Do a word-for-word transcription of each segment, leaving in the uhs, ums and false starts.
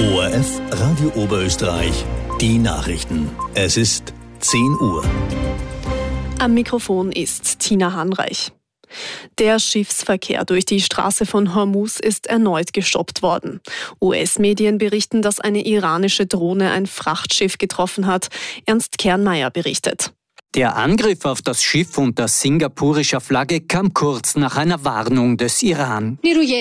O R F Radio Oberösterreich, die Nachrichten. Es ist zehn Uhr. Am Mikrofon ist Tina Hanreich. Der Schiffsverkehr durch die Straße von Hormuz ist erneut gestoppt worden. U S-Medien berichten, dass eine iranische Drohne ein Frachtschiff getroffen hat. Ernst Kernmeier berichtet. Der Angriff auf das Schiff unter singapurischer Flagge kam kurz nach einer Warnung des Iran.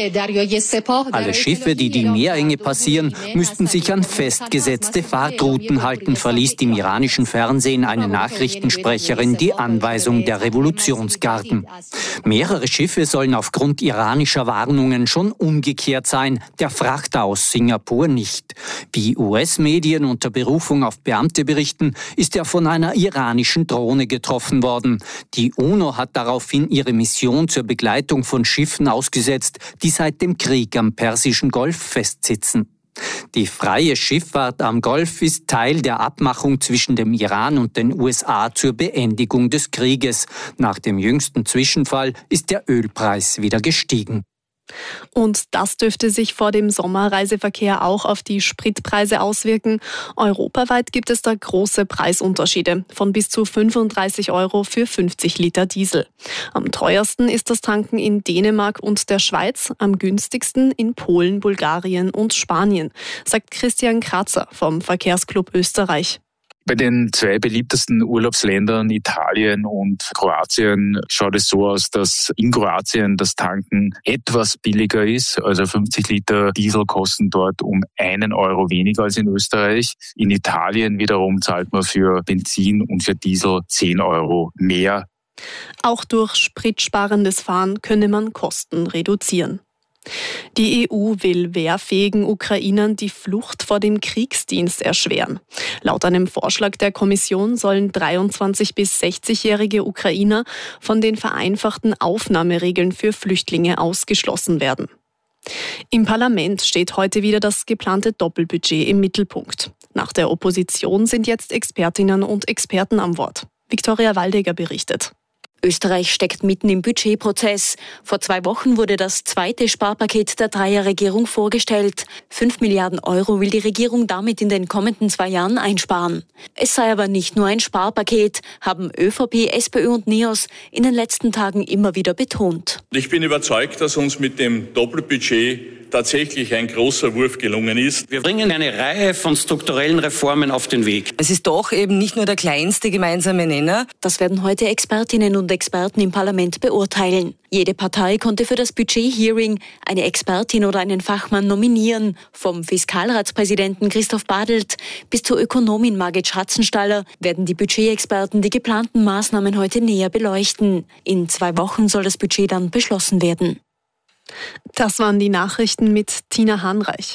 Alle Schiffe, die die Meerenge passieren, müssten sich an festgesetzte Fahrtrouten halten, verließ im iranischen Fernsehen eine Nachrichtensprecherin die Anweisung der Revolutionsgarden. Mehrere Schiffe sollen aufgrund iranischer Warnungen schon umgekehrt sein, der Frachter aus Singapur nicht. Wie U S-Medien unter Berufung auf Beamte berichten, ist er von einer iranischen Drohne getroffen worden. Die UNO hat daraufhin ihre Mission zur Begleitung von Schiffen ausgesetzt, die seit dem Krieg am Persischen Golf festsitzen. Die freie Schifffahrt am Golf ist Teil der Abmachung zwischen dem Iran und den U S A zur Beendigung des Krieges. Nach dem jüngsten Zwischenfall ist der Ölpreis wieder gestiegen. Und das dürfte sich vor dem Sommerreiseverkehr auch auf die Spritpreise auswirken. Europaweit gibt es da große Preisunterschiede von bis zu fünfunddreißig Euro für fünfzig Liter Diesel. Am teuersten ist das Tanken in Dänemark und der Schweiz, am günstigsten in Polen, Bulgarien und Spanien, sagt Christian Kratzer vom Verkehrsclub Österreich. Bei den zwei beliebtesten Urlaubsländern Italien und Kroatien schaut es so aus, dass in Kroatien das Tanken etwas billiger ist. Also fünfzig Liter Diesel kosten dort um einen Euro weniger als in Österreich. In Italien wiederum zahlt man für Benzin und für Diesel zehn Euro mehr. Auch durch spritsparendes Fahren könne man Kosten reduzieren. Die E U will wehrfähigen Ukrainern die Flucht vor dem Kriegsdienst erschweren. Laut einem Vorschlag der Kommission sollen dreiundzwanzig- bis sechzigjährige Ukrainer von den vereinfachten Aufnahmeregeln für Flüchtlinge ausgeschlossen werden. Im Parlament steht heute wieder das geplante Doppelbudget im Mittelpunkt. Nach der Opposition sind jetzt Expertinnen und Experten am Wort. Viktoria Waldeger berichtet. Österreich steckt mitten im Budgetprozess. Vor zwei Wochen wurde das zweite Sparpaket der Dreierregierung vorgestellt. Fünf Milliarden Euro will die Regierung damit in den kommenden zwei Jahren einsparen. Es sei aber nicht nur ein Sparpaket, haben ÖVP, SPÖ und NEOS in den letzten Tagen immer wieder betont. Ich bin überzeugt, dass uns mit dem Doppelbudget tatsächlich ein großer Wurf gelungen ist. Wir bringen eine Reihe von strukturellen Reformen auf den Weg. Es ist doch eben nicht nur der kleinste gemeinsame Nenner. Das werden heute Expertinnen und Experten im Parlament beurteilen. Jede Partei konnte für das Budget-Hearing eine Expertin oder einen Fachmann nominieren. Vom Fiskalratspräsidenten Christoph Badelt bis zur Ökonomin Margit Schratzenstaller werden die Budgetexperten die geplanten Maßnahmen heute näher beleuchten. In zwei Wochen soll das Budget dann beschlossen werden. Das waren die Nachrichten mit Tina Hanreich.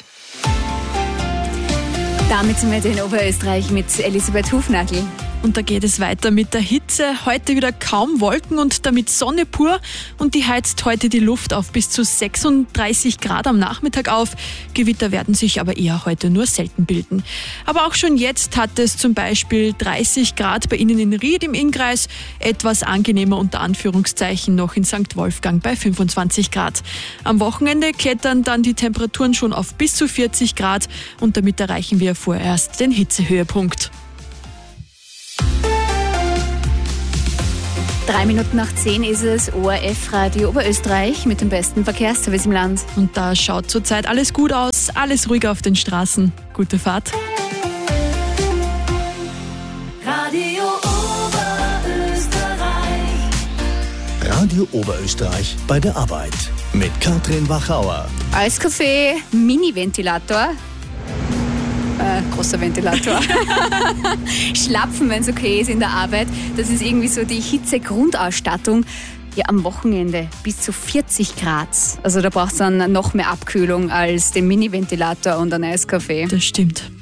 Damit sind wir in Oberösterreich mit Elisabeth Hufnagel. Und da geht es weiter mit der Hitze. Heute wieder kaum Wolken und damit Sonne pur. Und die heizt heute die Luft auf bis zu sechsunddreißig Grad am Nachmittag auf. Gewitter werden sich aber eher heute nur selten bilden. Aber auch schon jetzt hat es zum Beispiel dreißig Grad bei Ihnen in Ried im Innkreis. Etwas angenehmer unter Anführungszeichen noch in Sankt Wolfgang bei fünfundzwanzig Grad. Am Wochenende klettern dann die Temperaturen schon auf bis zu vierzig Grad. Und damit erreichen wir vorerst den Hitzehöhepunkt. Drei Minuten nach zehn ist es, O R F Radio Oberösterreich mit dem besten Verkehrsservice im Land. Und da schaut zurzeit alles gut aus, alles ruhig auf den Straßen. Gute Fahrt. Radio Oberösterreich. Radio Oberösterreich bei der Arbeit mit Katrin Wachauer. Eiskaffee, Mini-Ventilator. Äh, großer Ventilator. Schlapfen, wenn es okay ist in der Arbeit. Das ist irgendwie so die Hitze-Grundausstattung. Ja, am Wochenende bis zu vierzig Grad. Also da braucht es dann noch mehr Abkühlung als den Mini-Ventilator und einen Eiskaffee. Das stimmt.